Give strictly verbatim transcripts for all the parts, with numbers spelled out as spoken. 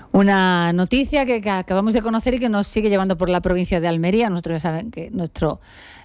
Una noticia que, que acabamos de conocer y que nos sigue llevando por la provincia de Almería. Nosotros ya saben que nuestro,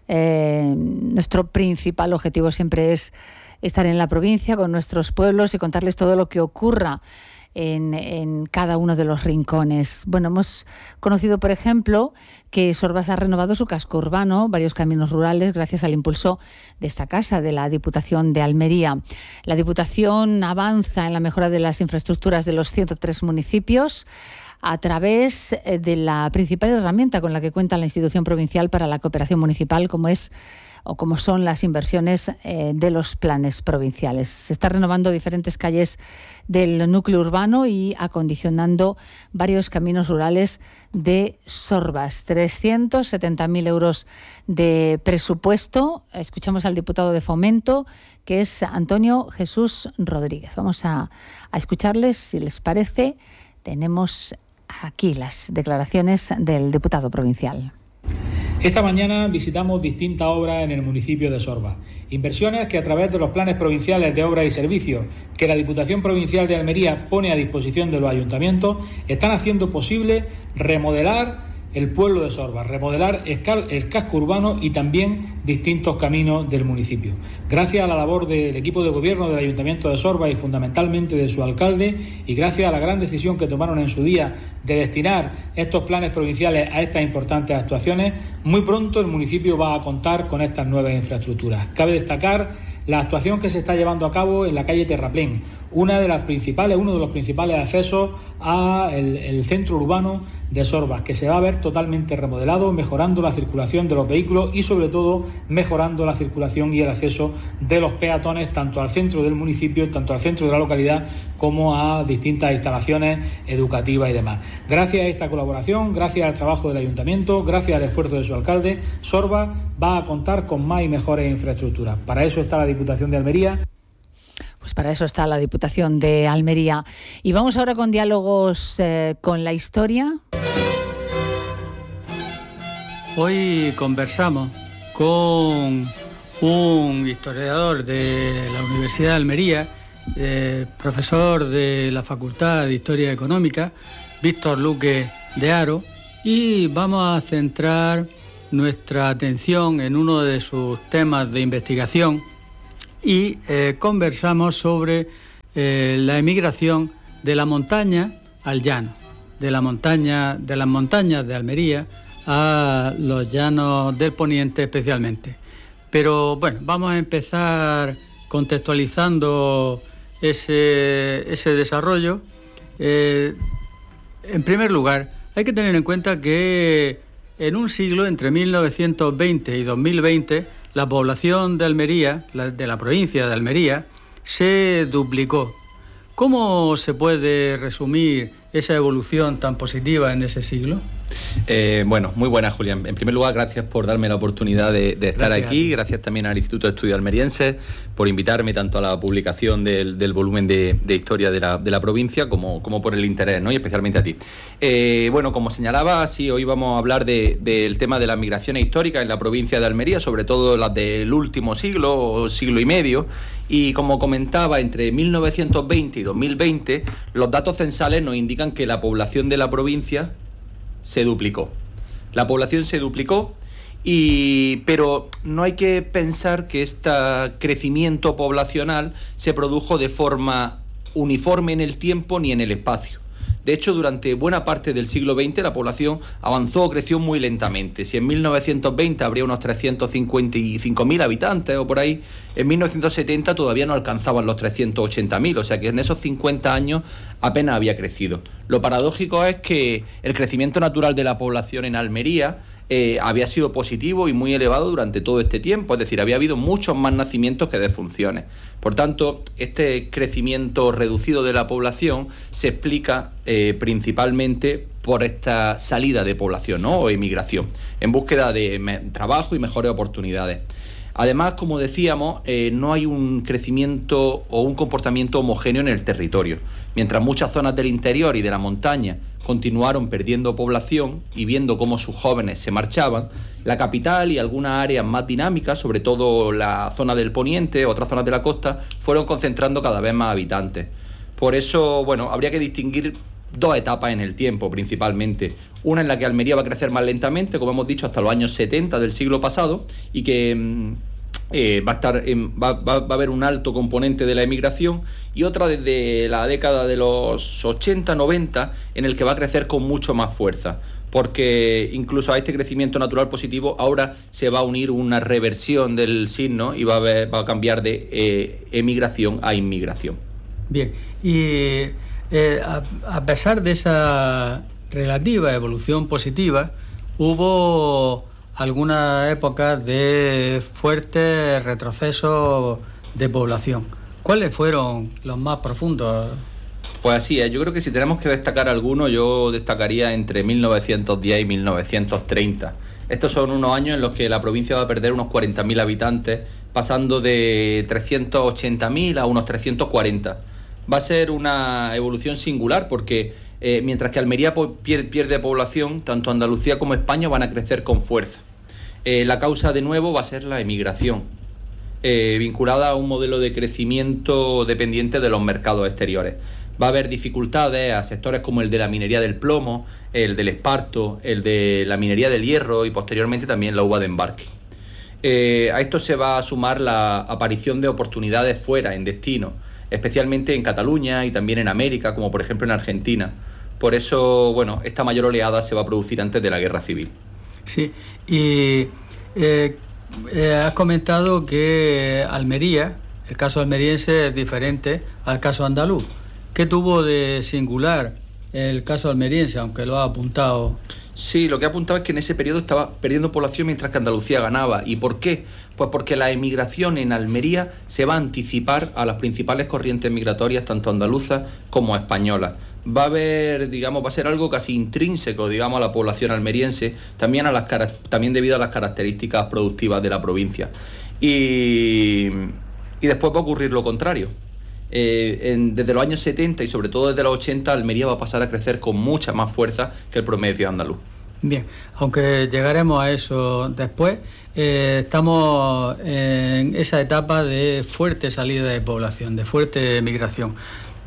eh, nuestro principal objetivo siempre es estar en la provincia con nuestros pueblos y contarles todo lo que ocurra en, en cada uno de los rincones. Bueno, hemos conocido, por ejemplo, que Sorbas ha renovado su casco urbano, varios caminos rurales, gracias al impulso de esta casa, de la Diputación de Almería. La Diputación avanza en la mejora de las infraestructuras de los ciento tres municipios a través de la principal herramienta con la que cuenta la institución provincial para la cooperación municipal, como es o como son las inversiones eh, de los planes provinciales. Se están renovando diferentes calles del núcleo urbano y acondicionando varios caminos rurales de Sorbas. trescientos setenta mil euros de presupuesto. Escuchamos al diputado de Fomento, que es Antonio Jesús Rodríguez. Vamos a, a escucharles, si les parece. Tenemos aquí las declaraciones del diputado provincial. Esta mañana visitamos distintas obras en el municipio de Sorbas. Inversiones que a través de los planes provinciales de obras y servicios que la Diputación Provincial de Almería pone a disposición de los ayuntamientos están haciendo posible remodelar el pueblo de Sorbas, remodelar el casco urbano y también distintos caminos del municipio. Gracias a la labor del equipo de gobierno del Ayuntamiento de Sorbas y fundamentalmente de su alcalde, y gracias a la gran decisión que tomaron en su día de destinar estos planes provinciales a estas importantes actuaciones, muy pronto el municipio va a contar con estas nuevas infraestructuras. Cabe destacar la actuación que se está llevando a cabo en la calle Terraplén, una de las principales, uno de los principales accesos al el centro urbano de Sorbas, que se va a ver totalmente remodelado, mejorando la circulación de los vehículos y sobre todo mejorando la circulación y el acceso de los peatones tanto al centro del municipio, tanto al centro de la localidad como a distintas instalaciones educativas y demás. Gracias a esta colaboración, gracias al trabajo del ayuntamiento, gracias al esfuerzo de su alcalde, Sorbas va a contar con más y mejores infraestructuras. Para eso está la Diputación de Almería. Pues para eso está la Diputación de Almería. Y vamos ahora con diálogos eh, con la historia. Hoy conversamos con un historiador de la Universidad de Almería, eh, profesor de la Facultad de Historia Económica, Víctor Luque de Haro, y vamos a centrar nuestra atención en uno de sus temas de investigación y eh, conversamos sobre eh, la emigración de la montaña al llano, de la montaña, de las montañas de Almería a los llanos del Poniente especialmente. Pero bueno, vamos a empezar contextualizando ese, ese desarrollo. Eh, en primer lugar, hay que tener en cuenta que en un siglo, entre mil novecientos veinte y dos mil veinte, la población de Almería, la, de la provincia de Almería, se duplicó. ¿Cómo se puede resumir esa evolución tan positiva en ese siglo? Eh, bueno, muy buenas, Julián. En primer lugar, gracias por darme la oportunidad de, de estar gracias aquí. Gracias también al Instituto de Estudios Almerienses por invitarme tanto a la publicación del, del volumen de, de historia de la, de la provincia como, como por el interés, ¿no? Y especialmente a ti. Eh, bueno, como señalaba, sí, hoy vamos a hablar de, del tema de las migraciones históricas en la provincia de Almería, sobre todo las del último siglo o siglo y medio. Y como comentaba, entre mil novecientos veinte y dos mil veinte, los datos censales nos indican que la población de la provincia se duplicó. La población se duplicó, y, pero no hay que pensar que este crecimiento poblacional se produjo de forma uniforme en el tiempo ni en el espacio. De hecho, durante buena parte del siglo veinte la población avanzó o creció muy lentamente. Si en mil novecientos veinte habría unos trescientos cincuenta y cinco mil habitantes o por ahí, en mil novecientos setenta todavía no alcanzaban los trescientos ochenta mil, o sea que en esos cincuenta años apenas había crecido. Lo paradójico es que el crecimiento natural de la población en Almería eh, había sido positivo y muy elevado durante todo este tiempo, es decir, había habido muchos más nacimientos que defunciones. Por tanto, este crecimiento reducido de la población se explica eh, principalmente por esta salida de población, ¿no? O emigración, en búsqueda de me- trabajo y mejores oportunidades. Además, como decíamos, eh, no hay un crecimiento o un comportamiento homogéneo en el territorio. Mientras muchas zonas del interior y de la montaña continuaron perdiendo población y viendo cómo sus jóvenes se marchaban, la capital y algunas áreas más dinámicas, sobre todo la zona del poniente, otras zonas de la costa, fueron concentrando cada vez más habitantes. Por eso, bueno, habría que distinguir dos etapas en el tiempo principalmente. Una en la que Almería va a crecer más lentamente, como hemos dicho, hasta los años setenta del siglo pasado, y que eh, va a estar en, va, va, va a haber un alto componente de la emigración, y otra desde la década de los ochenta noventa, en el que va a crecer con mucho más fuerza, porque incluso a este crecimiento natural positivo ahora se va a unir una reversión del signo y va a, haber, va a cambiar de eh, emigración a inmigración. Bien, y eh, a, a pesar de esa relativa evolución positiva, hubo algunas épocas de fuertes retrocesos de población. ¿Cuáles fueron los más profundos? Pues así es, yo creo que si tenemos que destacar alguno, yo destacaría entre mil novecientos diez y mil novecientos treinta. Estos son unos años en los que la provincia va a perder unos cuarenta mil habitantes, pasando de trescientos ochenta mil a unos trescientos cuarenta. Va a ser una evolución singular porque eh, mientras que Almería pierde, pierde población, tanto Andalucía como España van a crecer con fuerza. Eh, la causa de nuevo va a ser la emigración, eh, vinculada a un modelo de crecimiento dependiente de los mercados exteriores. Va a haber dificultades a sectores como el de la minería del plomo, el del esparto, el de la minería del hierro y posteriormente también la uva de embarque. Eh, a esto se va a sumar la aparición de oportunidades fuera, en destino, especialmente en Cataluña y también en América, como por ejemplo en Argentina. Por eso, bueno, esta mayor oleada se va a producir antes de la guerra civil. Sí, y eh, eh, has comentado que Almería, el caso almeriense es diferente al caso andaluz. ¿Qué tuvo de singular el caso almeriense, aunque lo ha apuntado? Sí, lo que ha apuntado es que en ese periodo estaba perdiendo población mientras que Andalucía ganaba. ¿Y por qué? Pues porque la emigración en Almería se va a anticipar a las principales corrientes migratorias, tanto andaluzas como españolas. Va a haber, digamos, va a ser algo casi intrínseco, digamos, a la población almeriense, también, a las, también debido a las características productivas de la provincia. Y, y después va a ocurrir lo contrario. Eh, en, desde los años setenta y sobre todo desde los ochenta, Almería va a pasar a crecer con mucha más fuerza que el promedio andaluz. Bien, aunque llegaremos a eso después, eh, estamos en esa etapa de fuerte salida de población, de fuerte migración.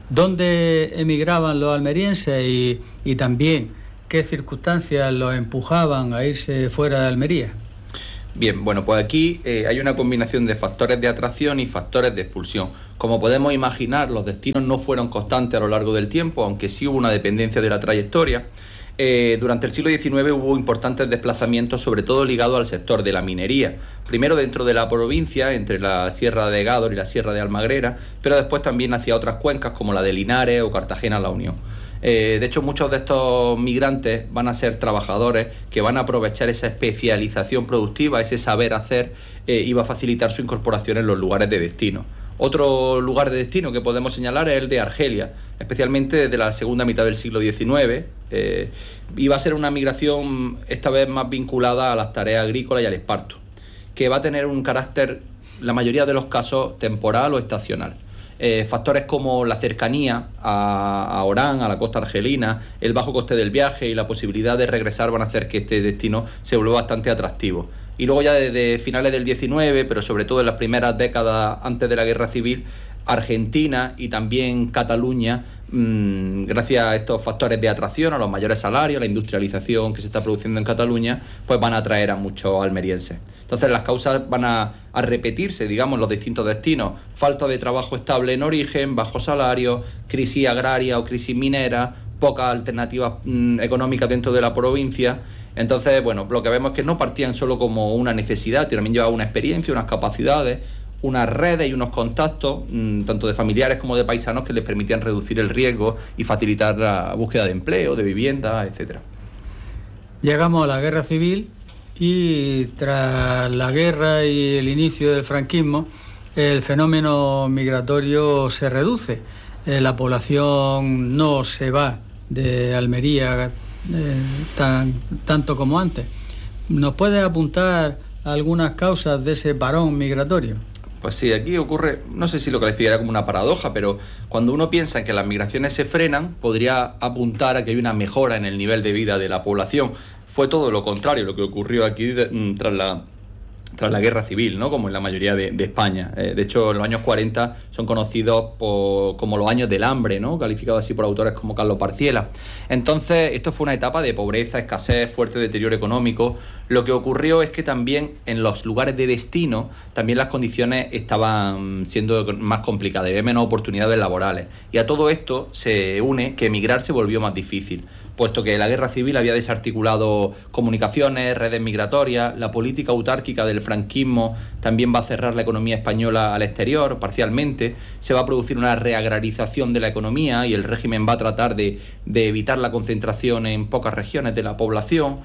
¿Dónde emigraban los almerienses y, y también qué circunstancias los empujaban a irse fuera de Almería? Bien, bueno, pues aquí eh, hay una combinación de factores de atracción y factores de expulsión. Como podemos imaginar, los destinos no fueron constantes a lo largo del tiempo, aunque sí hubo una dependencia de la trayectoria. Eh, durante el siglo diecinueve hubo importantes desplazamientos, sobre todo ligados al sector de la minería. Primero dentro de la provincia, entre la Sierra de Gádor y la Sierra de Almagrera, pero después también hacia otras cuencas como la de Linares o Cartagena-La Unión. Eh, de hecho, muchos de estos migrantes van a ser trabajadores que van a aprovechar esa especialización productiva, ese saber hacer, eh, y va a facilitar su incorporación en los lugares de destino. Otro lugar de destino que podemos señalar es el de Argelia, especialmente desde la segunda mitad del siglo diecinueve, eh, y va a ser una migración esta vez más vinculada a las tareas agrícolas y al esparto, que va a tener un carácter, la mayoría de los casos, temporal o estacional. Eh, factores como la cercanía a, a Orán, a la costa argelina, el bajo coste del viaje y la posibilidad de regresar van a hacer que este destino se vuelva bastante atractivo. Y luego ya desde finales del diecinueve, pero sobre todo en las primeras décadas antes de la guerra civil, Argentina y también Cataluña, mmm, gracias a estos factores de atracción, a los mayores salarios, a la industrialización que se está produciendo en Cataluña, pues van a atraer a muchos almerienses. Entonces las causas van a, a repetirse, digamos, en los distintos destinos. Falta de trabajo estable en origen, bajo salario, crisis agraria o crisis minera, pocas alternativas mmm, económicas dentro de la provincia. Entonces, bueno, lo que vemos es que no partían solo como una necesidad, también llevaban una experiencia, unas capacidades, unas redes y unos contactos, mmm, tanto de familiares como de paisanos, que les permitían reducir el riesgo y facilitar la búsqueda de empleo, de vivienda, etcétera. Llegamos a la guerra civil y tras la guerra y el inicio del franquismo, el fenómeno migratorio se reduce. Eh, la población no se va de Almería eh, tan, tanto como antes. ¿Nos puede apuntar algunas causas de ese parón migratorio? Pues sí, aquí ocurre, no sé si lo calificaría como una paradoja, pero cuando uno piensa en que las migraciones se frenan, podría apuntar a que hay una mejora en el nivel de vida de la población. Fue todo lo contrario lo que ocurrió aquí de, tras la tras la Guerra Civil, ¿no? Como en la mayoría de, de España. Eh, de hecho, los años cuarenta son conocidos por, como los años del hambre, ¿no? Calificados así por autores como Carlos Parciela. Entonces, esto fue una etapa de pobreza, escasez, fuerte deterioro económico. Lo que ocurrió es que también en los lugares de destino, también las condiciones estaban siendo más complicadas, había menos oportunidades laborales. Y a todo esto se une que emigrar se volvió más difícil, puesto que la guerra civil había desarticulado comunicaciones, redes migratorias, la política autárquica del franquismo también va a cerrar la economía española al exterior, parcialmente, se va a producir una reagrarización de la economía y el régimen va a tratar de, de evitar la concentración en pocas regiones de la población.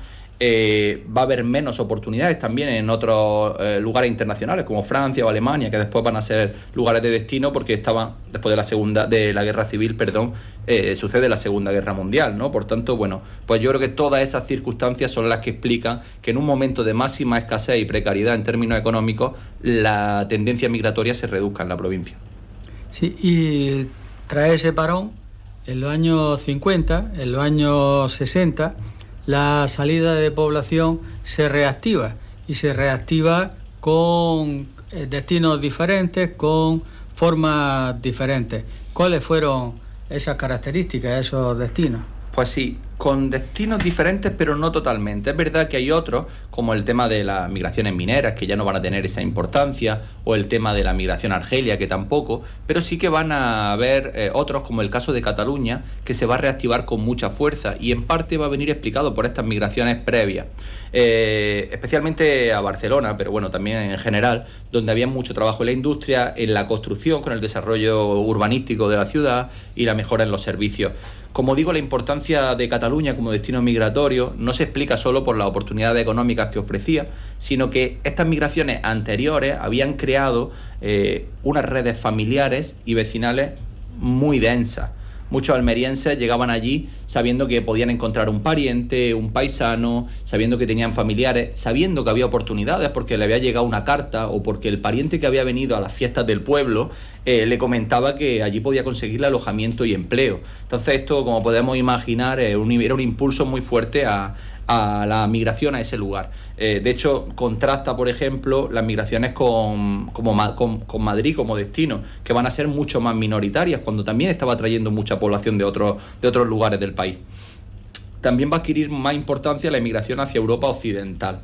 Eh, va a haber menos oportunidades también en otros eh, lugares internacionales como Francia o Alemania, que después van a ser lugares de destino porque estaban después de la segunda de la guerra civil, perdón, eh, sucede la Segunda Guerra Mundial, ¿no? Por tanto, bueno, pues yo creo que todas esas circunstancias son las que explican que en un momento de máxima escasez y precariedad en términos económicos la tendencia migratoria se reduzca en la provincia. Sí, y tras ese parón, en los años cincuenta, en los años sesenta, la salida de población se reactiva y se reactiva con destinos diferentes, con formas diferentes. ¿Cuáles fueron esas características, esos destinos? Pues sí, con destinos diferentes, pero no totalmente. Es verdad que hay otros, como el tema de las migraciones mineras, que ya no van a tener esa importancia, o el tema de la migración a Argelia, que tampoco, pero sí que van a haber eh, otros, como el caso de Cataluña, que se va a reactivar con mucha fuerza, y en parte va a venir explicado por estas migraciones previas, eh, especialmente a Barcelona, pero bueno, también en general, donde había mucho trabajo en la industria, en la construcción, con el desarrollo urbanístico de la ciudad y la mejora en los servicios. Como digo, la importancia de Cataluña como destino migratorio no se explica solo por las oportunidades económicas que ofrecía, sino que estas migraciones anteriores habían creado eh, unas redes familiares y vecinales muy densas. Muchos almerienses llegaban allí sabiendo que podían encontrar un pariente, un paisano, sabiendo que tenían familiares, sabiendo que había oportunidades porque le había llegado una carta o porque el pariente que había venido a las fiestas del pueblo eh, le comentaba que allí podía conseguirle alojamiento y empleo. Entonces esto, como podemos imaginar, eh, un, era un impulso muy fuerte a, a la migración a ese lugar. Eh, de hecho, contrasta, por ejemplo, las migraciones con, como, con, con Madrid como destino, que van a ser mucho más minoritarias, cuando también estaba trayendo mucha población de otros, de otros lugares del país. También va a adquirir más importancia la emigración hacia Europa occidental.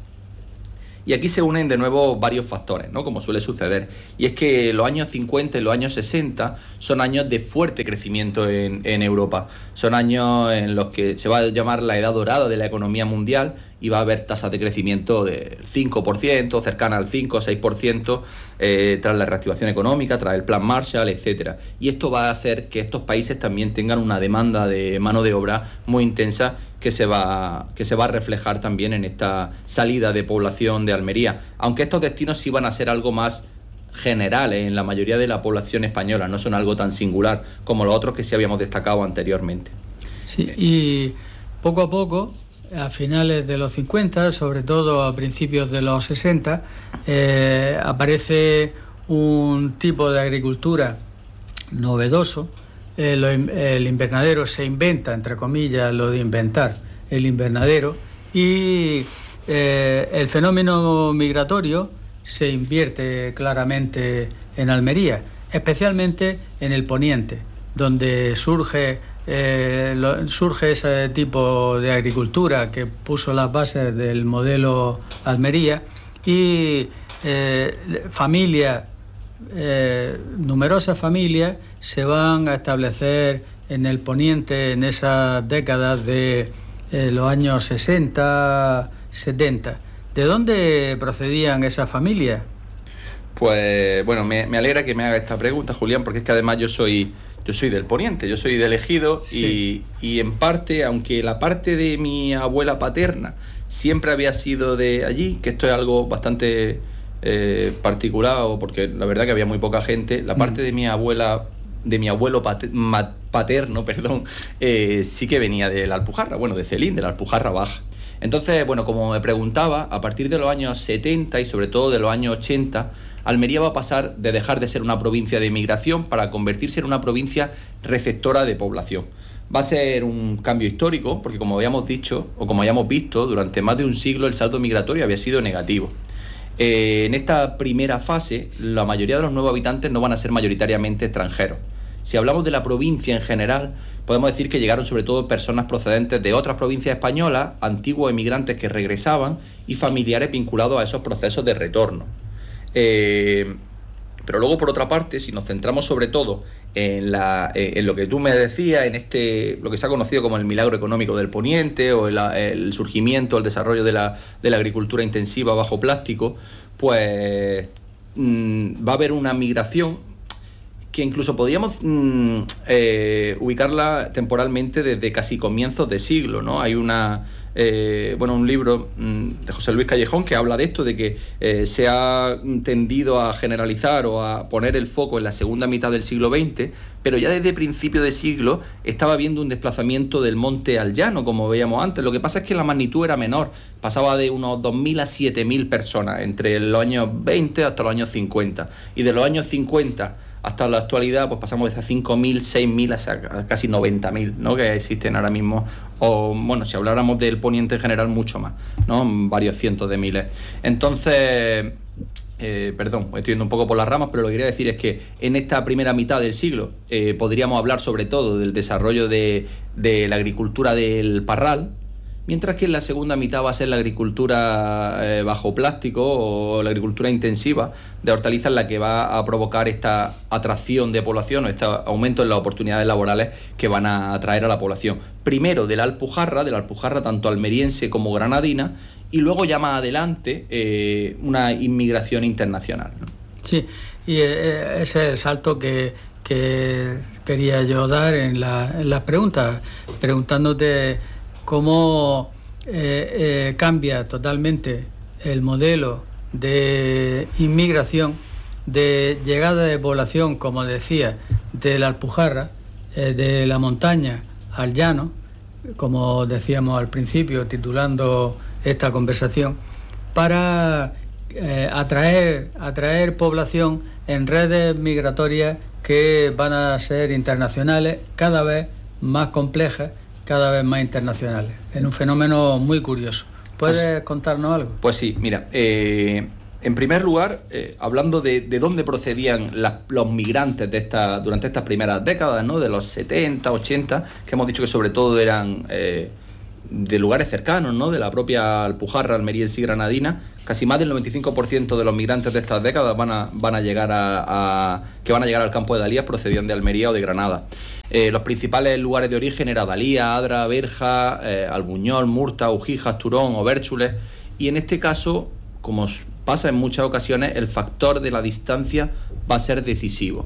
Y aquí se unen de nuevo varios factores, ¿no? Como suele suceder. Y es que los años cincuenta y los años sesenta son años de fuerte crecimiento en, en Europa. Son años en los que se va a llamar la edad dorada de la economía mundial y va a haber tasas de crecimiento del cinco por ciento, cercana al cinco o seis por ciento, eh, tras la reactivación económica, tras el Plan Marshall, etcétera. Y esto va a hacer que estos países también tengan una demanda de mano de obra muy intensa que se va, que se va a reflejar también en esta salida de población de Almería. Aunque estos destinos sí van a ser algo más generales en la mayoría de la población española, no son algo tan singular como los otros que sí habíamos destacado anteriormente. Sí, y poco a poco, a finales de los cincuenta, sobre todo a principios de los sesenta, eh, aparece un tipo de agricultura novedoso. Eh, lo, el invernadero se inventa, entre comillas, lo de inventar el invernadero, y eh, el fenómeno migratorio se invierte claramente en Almería, especialmente en el poniente, donde surge Eh, lo, surge ese tipo de agricultura que puso las bases del modelo Almería, y eh, familias, eh, numerosas familias se van a establecer en el poniente en esas décadas de eh, los años sesenta, setenta. ¿De dónde procedían esas familias? Pues bueno, me, me alegra que me haga esta pregunta, Julián, porque es que además yo soy yo soy del poniente, yo soy del Ejido, sí. y, y en parte, aunque la parte de mi abuela paterna siempre había sido de allí, que esto es algo bastante eh, particular, porque la verdad que había muy poca gente, la parte mm. de mi abuela, de mi abuelo pater, paterno, perdón, eh, sí que venía de la Alpujarra, bueno, de Celín, de la Alpujarra Baja. Entonces, bueno, como me preguntaba, a partir de los años setenta y sobre todo de los años ochenta, Almería va a pasar de dejar de ser una provincia de inmigración para convertirse en una provincia receptora de población. Va a ser un cambio histórico porque, como habíamos dicho, o como habíamos visto, durante más de un siglo el saldo migratorio había sido negativo. Eh, en esta primera fase, la mayoría de los nuevos habitantes no van a ser mayoritariamente extranjeros. Si hablamos de la provincia en general, podemos decir que llegaron sobre todo personas procedentes de otras provincias españolas, antiguos emigrantes que regresaban y familiares vinculados a esos procesos de retorno. Eh, pero luego, por otra parte, si nos centramos sobre todo en, la, en lo que tú me decías, en este lo que se ha conocido como el milagro económico del Poniente o el, el surgimiento, el desarrollo de la, de la agricultura intensiva bajo plástico, pues mmm, va a haber una migración que incluso podríamos mmm, eh, ubicarla temporalmente desde casi comienzos de siglo, ¿no? Hay una eh, bueno un libro mmm, de José Luis Callejón que habla de esto, de que eh, se ha tendido a generalizar o a poner el foco en la segunda mitad del siglo veinte, pero ya desde principio de siglo estaba habiendo un desplazamiento del monte al llano, como veíamos antes. Lo que pasa es que la magnitud era menor, pasaba de unos dos mil a siete mil personas entre los años veinte hasta los años cincuenta, y de los años cincuenta hasta la actualidad pues pasamos de cinco mil, seis mil a casi noventa mil, ¿no?, que existen ahora mismo, o bueno, si habláramos del Poniente en general, mucho más, ¿no?, varios cientos de miles. Entonces, eh, perdón, estoy yendo un poco por las ramas, pero lo que quería decir es que en esta primera mitad del siglo eh, podríamos hablar sobre todo del desarrollo de, de la agricultura del parral, mientras que en la segunda mitad va a ser la agricultura eh, bajo plástico o la agricultura intensiva de hortalizas la que va a provocar esta atracción de población o este aumento en las oportunidades laborales que van a atraer a la población. Primero de la Alpujarra, de la Alpujarra tanto almeriense como granadina, y luego ya más adelante eh, una inmigración internacional, ¿no? Sí, y ese es el salto que, que quería yo dar en, la, en las preguntas, preguntándote cómo eh, eh, cambia totalmente el modelo de inmigración, de llegada de población, como decía, de la Alpujarra, eh, de la montaña al llano, como decíamos al principio, titulando esta conversación, para eh, atraer, atraer población en redes migratorias que van a ser internacionales, cada vez más complejas, cada vez más internacionales, en un fenómeno muy curioso. ¿Puedes pues, contarnos algo? Pues sí, mira, eh, en primer lugar, eh, hablando de, de dónde procedían la, los migrantes de esta, durante estas primeras décadas, ¿no?, de los setenta, ochenta, que hemos dicho que sobre todo eran eh, de lugares cercanos, ¿no?, de la propia Alpujarra, almeriense y granadina. Casi más del noventa y cinco por ciento de los migrantes de estas décadas van a, van a llegar a, a, que van a llegar al campo de Dalías procedían de Almería o de Granada. Eh, los principales lugares de origen eran Dalía, Adra, Berja, eh, Albuñol, Murta, Ujijas, Turón o Bérchules, y en este caso, como pasa en muchas ocasiones, el factor de la distancia va a ser decisivo.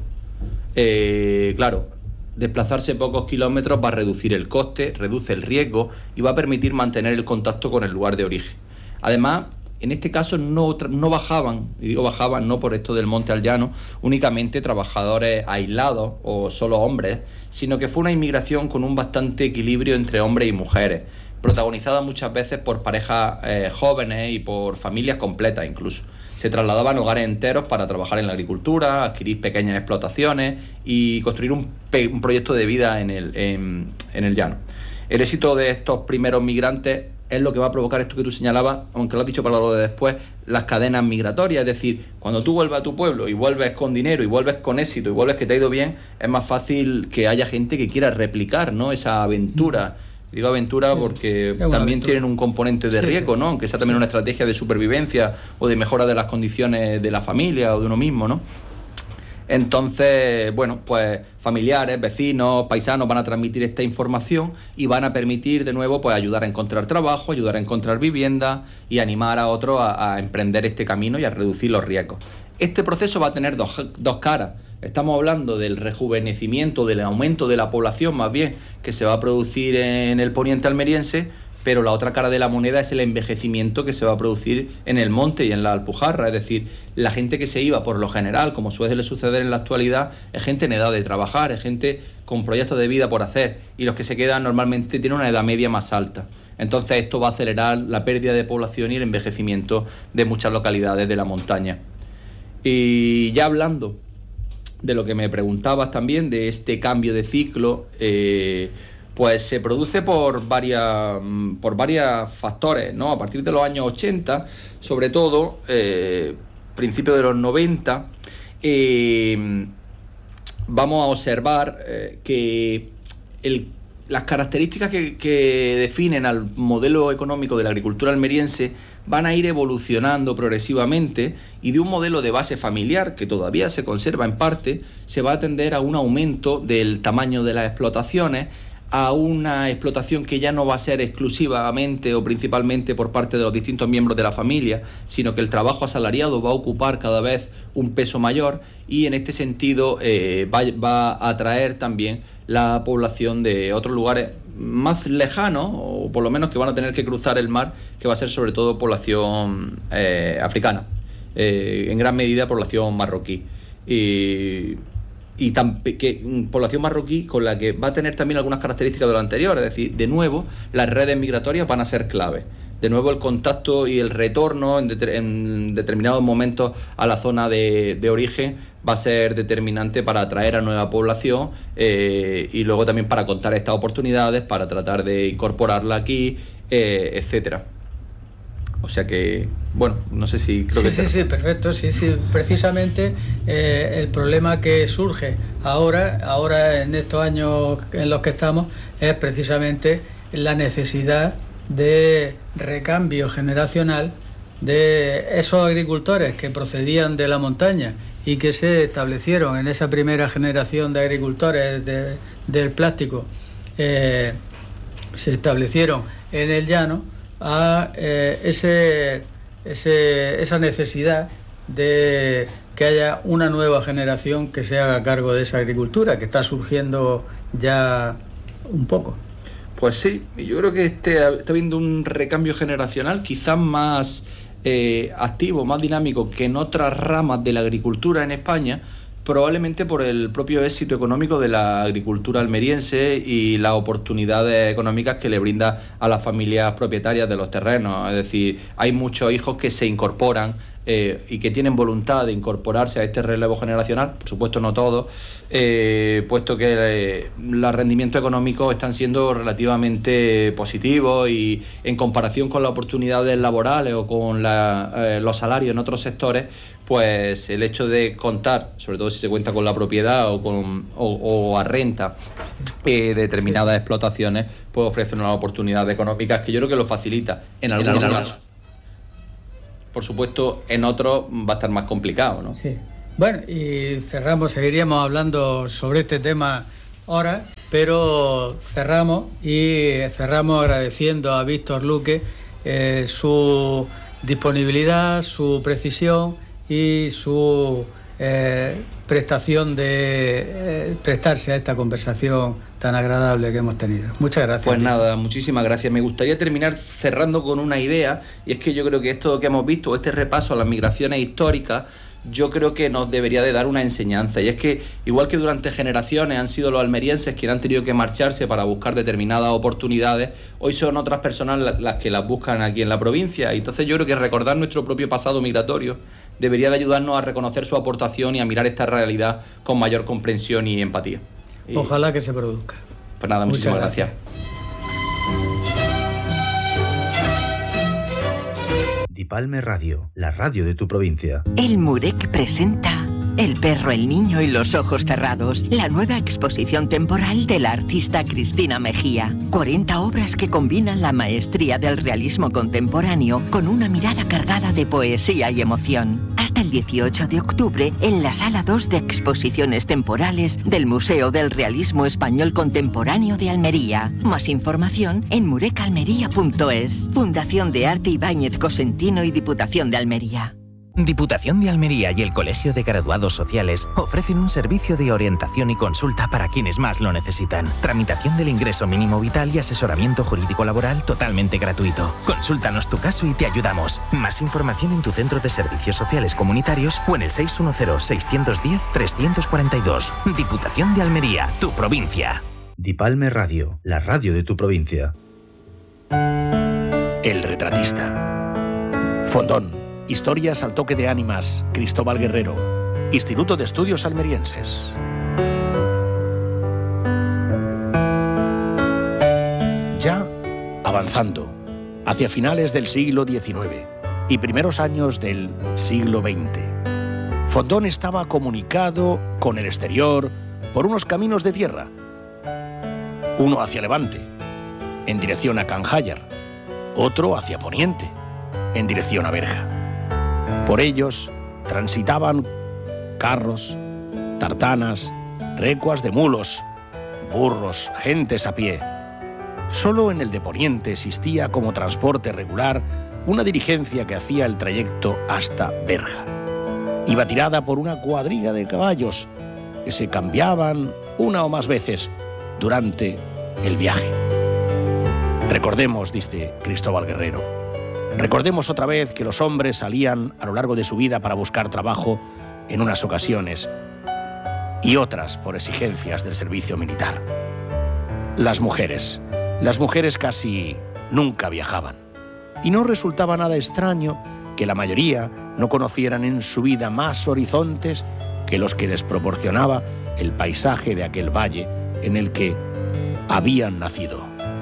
Eh, claro, desplazarse pocos kilómetros va a reducir el coste, reduce el riesgo y va a permitir mantener el contacto con el lugar de origen. Además, en este caso no, no bajaban, y digo bajaban no por esto del monte al llano, únicamente trabajadores aislados o solo hombres, sino que fue una inmigración con un bastante equilibrio entre hombres y mujeres, protagonizada muchas veces por parejas eh, jóvenes y por familias completas incluso. Se trasladaban hogares enteros para trabajar en la agricultura, adquirir pequeñas explotaciones y construir un, un proyecto de vida en el, en, en el llano. El éxito de estos primeros migrantes es lo que va a provocar esto que tú señalabas, aunque lo has dicho para lo de después, las cadenas migratorias. Es decir, cuando tú vuelves a tu pueblo y vuelves con dinero y vuelves con éxito y vuelves que te ha ido bien, es más fácil que haya gente que quiera replicar, ¿no?, esa aventura. Digo aventura porque también aventura. Tienen un componente de riesgo, ¿no?, aunque sea también sí. una estrategia de supervivencia o de mejora de las condiciones de la familia o de uno mismo, ¿no? Entonces, bueno, pues familiares, vecinos, paisanos van a transmitir esta información y van a permitir de nuevo pues ayudar a encontrar trabajo, ayudar a encontrar vivienda y animar a otros a, a emprender este camino y a reducir los riesgos. Este proceso va a tener dos, dos caras. Estamos hablando del rejuvenecimiento, del aumento de la población más bien, que se va a producir en el poniente almeriense, pero la otra cara de la moneda es el envejecimiento que se va a producir en el monte y en la Alpujarra. Es decir, la gente que se iba por lo general, como suele suceder en la actualidad, es gente en edad de trabajar, es gente con proyectos de vida por hacer, y los que se quedan normalmente tienen una edad media más alta. Entonces esto va a acelerar la pérdida de población y el envejecimiento de muchas localidades de la montaña. Y ya hablando de lo que me preguntabas también, de este cambio de ciclo, eh, Pues se produce por varias por varios factores, ¿no? A partir de los años ochenta, sobre todo, eh, principios de los noventa, eh, vamos a observar eh, que el, las características que, que definen al modelo económico de la agricultura almeriense van a ir evolucionando progresivamente, y de un modelo de base familiar que todavía se conserva en parte, se va a tender a un aumento del tamaño de las explotaciones, a una explotación que ya no va a ser exclusivamente o principalmente por parte de los distintos miembros de la familia, sino que el trabajo asalariado va a ocupar cada vez un peso mayor, y en este sentido eh, va, va a atraer también la población de otros lugares más lejanos, o por lo menos que van a tener que cruzar el mar, que va a ser sobre todo población eh, africana, eh, en gran medida población marroquí. Y... y tan que, población marroquí con la que va a tener también algunas características de lo anterior, es decir, de nuevo las redes migratorias van a ser clave. De nuevo el contacto y el retorno en, de, en determinados momentos a la zona de, de origen va a ser determinante para atraer a nueva población, eh, y luego también para contar estas oportunidades, para tratar de incorporarla aquí, eh, etcétera. O sea que, bueno, no sé si creo sí, que... Sí, sí, perfecto, sí, sí. Precisamente eh, el problema que surge ahora, ahora en estos años en los que estamos, es precisamente la necesidad de recambio generacional de esos agricultores que procedían de la montaña y que se establecieron en esa primera generación de agricultores de, del plástico, eh, se establecieron en el llano, a eh, ese, ese, esa necesidad de que haya una nueva generación que se haga cargo de esa agricultura, que está surgiendo ya un poco. Pues sí, yo creo que este, está habiendo un recambio generacional quizás más eh, activo, más dinámico que en otras ramas de la agricultura en España, probablemente por el propio éxito económico de la agricultura almeriense y las oportunidades económicas que le brinda a las familias propietarias de los terrenos. Es decir, hay muchos hijos que se incorporan eh, y que tienen voluntad de incorporarse a este relevo generacional, por supuesto no todos, eh, puesto que eh, los rendimientos económicos están siendo relativamente positivos, y en comparación con las oportunidades laborales o con la, eh, los salarios en otros sectores, pues el hecho de contar, sobre todo si se cuenta con la propiedad o, con, o, o a renta, eh, determinadas explotaciones, pues ofrece unas oportunidades económicas que yo creo que lo facilita en algunos casos. Por supuesto, en otros va a estar más complicado, ¿no? Sí. Bueno, y cerramos, seguiríamos hablando sobre este tema ahora, pero cerramos y cerramos agradeciendo a Víctor Luque eh, su disponibilidad, su precisión y su eh, prestación de eh, prestarse a esta conversación tan agradable que hemos tenido. Muchas gracias. Pues nada, muchísimas gracias. Me gustaría terminar cerrando con una idea, y es que yo creo que esto que hemos visto, este repaso a las migraciones históricas, yo creo que nos debería de dar una enseñanza, y es que igual que durante generaciones han sido los almerienses quienes han tenido que marcharse para buscar determinadas oportunidades, hoy son otras personas las que las buscan aquí en la provincia, y entonces yo creo que recordar nuestro propio pasado migratorio debería de ayudarnos a reconocer su aportación y a mirar esta realidad con mayor comprensión y empatía. Y, ojalá que se produzca. Pues nada, muchísimas gracias. gracias. Dipalme Radio, la radio de tu provincia. El Murek presenta El perro, el niño y los ojos cerrados, la nueva exposición temporal de la artista Cristina Mejía. cuarenta obras que combinan la maestría del realismo contemporáneo con una mirada cargada de poesía y emoción. Hasta el dieciocho de octubre en la Sala dos de Exposiciones Temporales del Museo del Realismo Español Contemporáneo de Almería. Más información en murecalmería punto es. Fundación de Arte Ibáñez Cosentino y Diputación de Almería. Diputación de Almería y el Colegio de Graduados Sociales ofrecen un servicio de orientación y consulta para quienes más lo necesitan. Tramitación del ingreso mínimo vital y asesoramiento jurídico laboral totalmente gratuito. Consúltanos tu caso y te ayudamos. Más información en tu centro de servicios sociales comunitarios o en el seis uno cero, seis uno cero, tres cuatro dos. Diputación de Almería, tu provincia. Dipalme Radio, la radio de tu provincia. El retratista. Fondón. Historias al toque de ánimas, Cristóbal Guerrero. Instituto de Estudios Almerienses. Ya avanzando hacia finales del siglo diecinueve y primeros años del siglo veinte, Fondón estaba comunicado con el exterior por unos caminos de tierra, uno hacia levante, en dirección a Canjayar, otro hacia poniente, en dirección a Berja. Por ellos transitaban carros, tartanas, recuas de mulos, burros, gentes a pie. Solo en el de poniente existía como transporte regular una diligencia que hacía el trayecto hasta Berja. Iba tirada por una cuadriga de caballos que se cambiaban una o más veces durante el viaje. Recordemos, dice Cristóbal Guerrero, recordemos otra vez que los hombres salían a lo largo de su vida para buscar trabajo en unas ocasiones y otras por exigencias del servicio militar. Las mujeres, las mujeres casi nunca viajaban. Y no resultaba nada extraño que la mayoría no conocieran en su vida más horizontes que los que les proporcionaba el paisaje de aquel valle en el que habían nacido.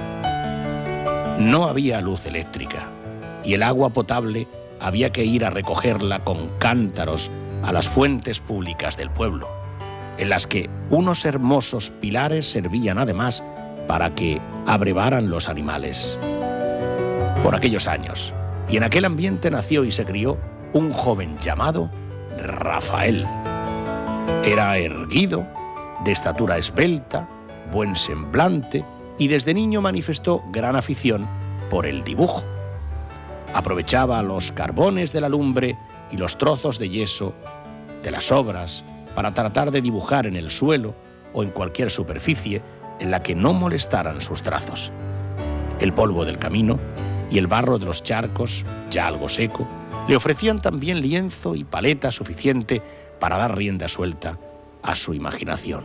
No había luz eléctrica y el agua potable había que ir a recogerla con cántaros a las fuentes públicas del pueblo, en las que unos hermosos pilares servían además para que abrevaran los animales. Por aquellos años, y en aquel ambiente nació y se crió un joven llamado Rafael. Era erguido, de estatura esbelta, buen semblante, y desde niño manifestó gran afición por el dibujo. Aprovechaba los carbones de la lumbre y los trozos de yeso de las obras para tratar de dibujar en el suelo o en cualquier superficie en la que no molestaran sus trazos. El polvo del camino y el barro de los charcos, ya algo seco, le ofrecían también lienzo y paleta suficiente para dar rienda suelta a su imaginación.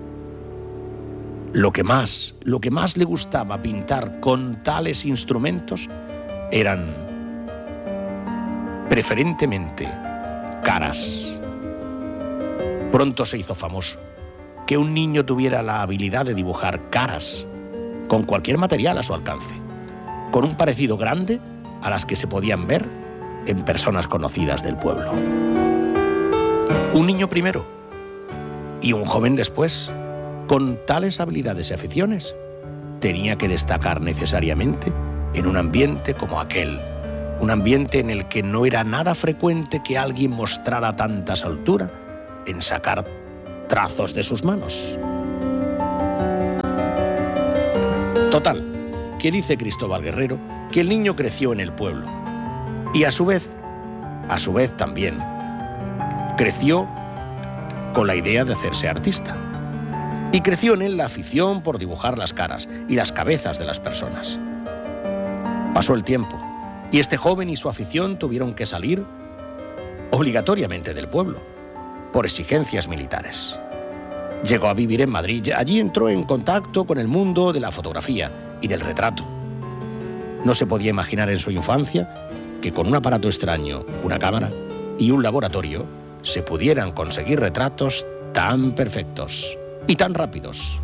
Lo que más, lo que más le gustaba pintar con tales instrumentos eran preferentemente caras. Pronto se hizo famoso que un niño tuviera la habilidad de dibujar caras con cualquier material a su alcance, con un parecido grande a las que se podían ver en personas conocidas del pueblo. Un niño primero y un joven después, con tales habilidades y aficiones, tenía que destacar necesariamente en un ambiente como aquel, un ambiente en el que no era nada frecuente que alguien mostrara tanta soltura en sacar trazos de sus manos. Total, que dice Cristóbal Guerrero que el niño creció en el pueblo y a su vez, a su vez también, creció con la idea de hacerse artista. Y creció en él la afición por dibujar las caras y las cabezas de las personas. Pasó el tiempo y este joven y su afición tuvieron que salir obligatoriamente del pueblo por exigencias militares. Llegó a vivir en Madrid. Allí entró en contacto con el mundo de la fotografía y del retrato. No se podía imaginar en su infancia que con un aparato extraño, una cámara y un laboratorio se pudieran conseguir retratos tan perfectos y tan rápidos.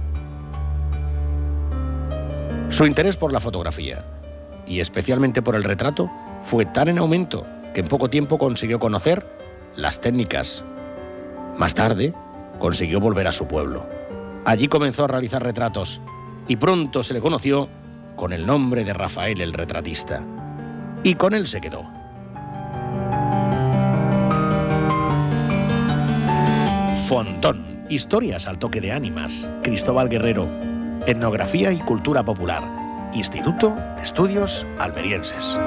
Su interés por la fotografía, y especialmente por el retrato, fue tan en aumento que en poco tiempo consiguió conocer las técnicas. Más tarde, consiguió volver a su pueblo. Allí comenzó a realizar retratos y pronto se le conoció con el nombre de Rafael el retratista. Y con él se quedó. Fondón. Historias al toque de ánimas. Cristóbal Guerrero. Etnografía y cultura popular. Instituto de Estudios Almerienses.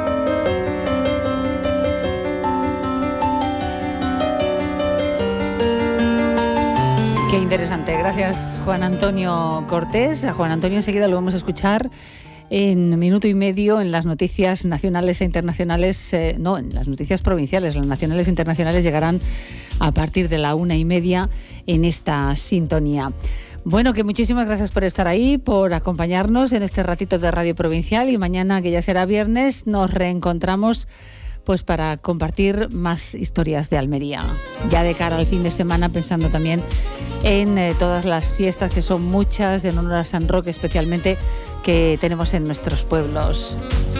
Qué interesante. Gracias, Juan Antonio Cortés. A Juan Antonio enseguida lo vamos a escuchar en minuto y medio en las noticias nacionales e internacionales, eh, no, en las noticias provinciales. Las nacionales e internacionales llegarán a partir de la una y media en esta sintonía. Bueno, que muchísimas gracias por estar ahí, por acompañarnos en este ratito de Radio Provincial, y mañana, que ya será viernes, nos reencontramos pues para compartir más historias de Almería. Ya de cara al fin de semana, pensando también en eh, todas las fiestas, que son muchas, en honor a San Roque especialmente, que que tenemos en nuestros pueblos.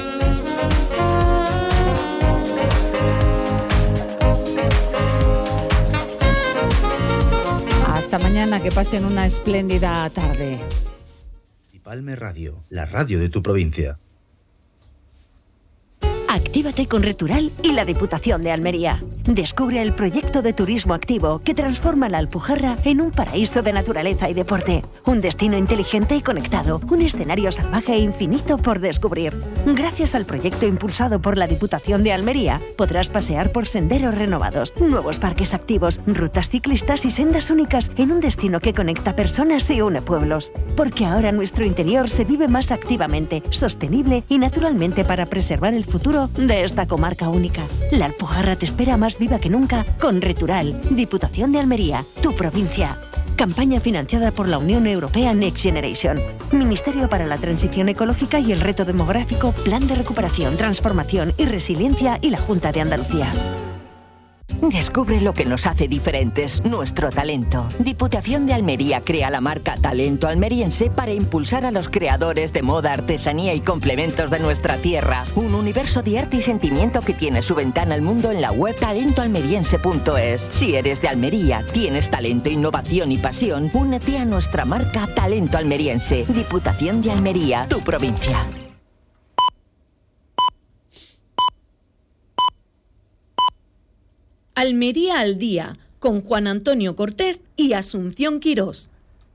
Hasta mañana, que pasen una espléndida tarde. Palme Radio, la radio de tu provincia. Actívate con Retural y la Diputación de Almería. Descubre el proyecto de turismo activo que transforma la Alpujarra en un paraíso de naturaleza y deporte. Un destino inteligente y conectado. Un escenario salvaje e infinito por descubrir. Gracias al proyecto impulsado por la Diputación de Almería, podrás pasear por senderos renovados, nuevos parques activos, rutas ciclistas y sendas únicas en un destino que conecta personas y une pueblos. Porque ahora nuestro interior se vive más activamente, sostenible y naturalmente para preservar el futuro de esta comarca única. La Alpujarra te espera más viva que nunca con Retural, Diputación de Almería, tu provincia. Campaña financiada por la Unión Europea Next Generation. Ministerio para la Transición Ecológica y el Reto Demográfico, Plan de Recuperación, Transformación y Resiliencia y la Junta de Andalucía. Descubre lo que nos hace diferentes, nuestro talento. Diputación de Almería crea la marca Talento Almeriense para impulsar a los creadores de moda, artesanía y complementos de nuestra tierra. Un universo de arte y sentimiento que tiene su ventana al mundo en la web talento almeriense punto es. Si eres de Almería, tienes talento, innovación y pasión, únete a nuestra marca Talento Almeriense. Diputación de Almería, tu provincia. Almería al día, con Juan Antonio Cortés y Asunción Quirós.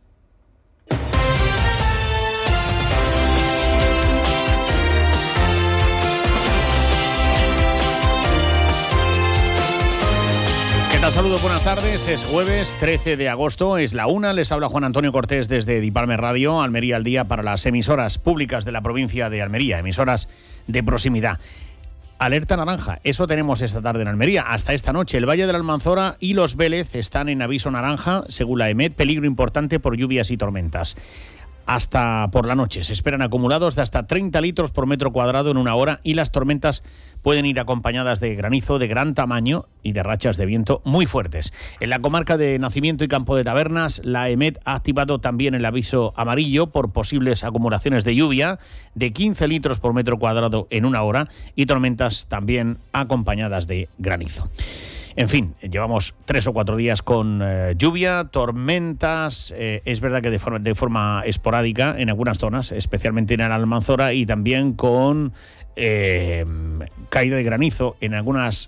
¿Qué tal? Saludos, buenas tardes. Es jueves trece de agosto, es la una. Les habla Juan Antonio Cortés desde Dipalme Radio, Almería al día, para las emisoras públicas de la provincia de Almería, emisoras de proximidad. Alerta naranja, eso tenemos esta tarde en Almería. Hasta esta noche, el Valle de la Almanzora y Los Vélez están en aviso naranja, según la EMET, peligro importante por lluvias y tormentas. Hasta por la noche se esperan acumulados de hasta treinta litros por metro cuadrado en una hora y las tormentas pueden ir acompañadas de granizo de gran tamaño y de rachas de viento muy fuertes. En la comarca de Nacimiento y Campo de Tabernas, la EMET ha activado también el aviso amarillo por posibles acumulaciones de lluvia de quince litros por metro cuadrado en una hora y tormentas también acompañadas de granizo. En fin, llevamos tres o cuatro días con eh, lluvia, tormentas, eh, es verdad que de forma, de forma esporádica en algunas zonas, especialmente en la Almanzora, y también con eh, caída de granizo en algunas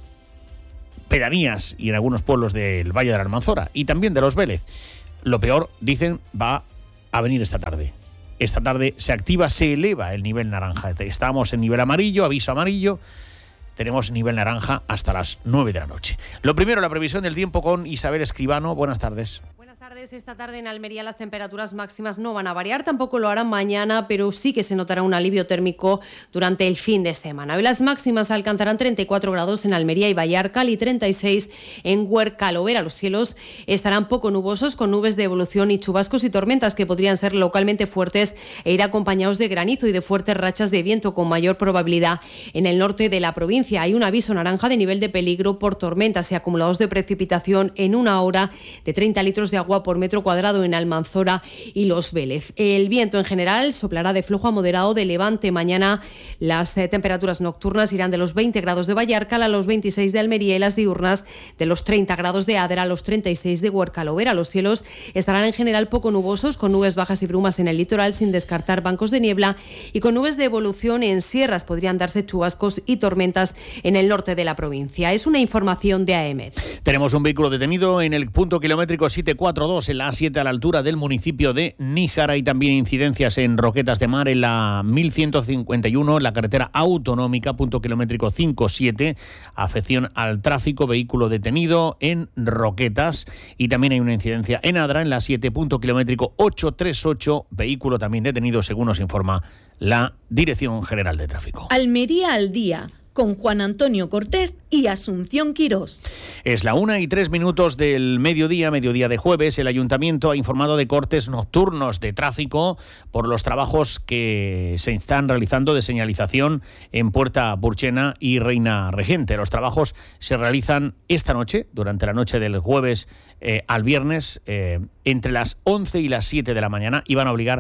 pedanías y en algunos pueblos del Valle de la Almanzora y también de Los Vélez. Lo peor, dicen, va a venir esta tarde. Esta tarde se activa, se eleva el nivel naranja. Estábamos en nivel amarillo, aviso amarillo. Tenemos nivel naranja hasta las nueve de la noche. Lo primero, la previsión del tiempo con Isabel Escribano. Buenas tardes. Buenas tardes. Esta tarde en Almería las temperaturas máximas no van a variar, tampoco lo harán mañana, pero sí que se notará un alivio térmico durante el fin de semana. Hoy las máximas alcanzarán treinta y cuatro grados en Almería y Vallarcal y treinta y seis en Huerca Lovera. Los cielos estarán poco nubosos, con nubes de evolución y chubascos y tormentas que podrían ser localmente fuertes e ir acompañados de granizo y de fuertes rachas de viento con mayor probabilidad en el norte de la provincia. Hay un aviso naranja de nivel de peligro por tormentas y acumulados de precipitación en una hora de treinta litros de agua por metro cuadrado en Almanzora y Los Vélez. El viento en general soplará de flojo a moderado de levante. Mañana las eh, temperaturas nocturnas irán de los veinte grados de Vallarcal a los veintiséis de Almería y las diurnas de los treinta grados de Adra a los treinta y seis de Huerca Lovera. Los cielos estarán en general poco nubosos, con nubes bajas y brumas en el litoral, sin descartar bancos de niebla, y con nubes de evolución en sierras. Podrían darse chubascos y tormentas en el norte de la provincia. Es una información de AEMET. Tenemos un vehículo detenido en el punto kilométrico setecientos cuarenta y dos en la A siete a la altura del municipio de Níjar. Hay también incidencias en Roquetas de Mar en la mil ciento cincuenta y uno, la carretera autonómica, punto kilométrico cincuenta y siete, afección al tráfico, vehículo detenido en Roquetas. Y también hay una incidencia en Adra en la siete, punto kilométrico ochocientos treinta y ocho, vehículo también detenido, según nos informa la Dirección General de Tráfico. Almería al día, con Juan Antonio Cortés y Asunción Quirós. Es la una y tres minutos del mediodía, mediodía de jueves. El Ayuntamiento ha informado de cortes nocturnos de tráfico por los trabajos que se están realizando de señalización en Puerta Purchena y Reina Regente. Los trabajos se realizan esta noche, durante la noche del jueves eh, al viernes, eh, entre las once y las siete de la mañana, y van a obligar